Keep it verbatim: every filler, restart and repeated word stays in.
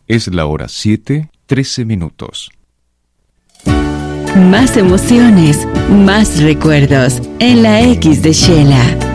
Es la hora siete, trece minutos. Más emociones, más recuerdos en la X de Shela.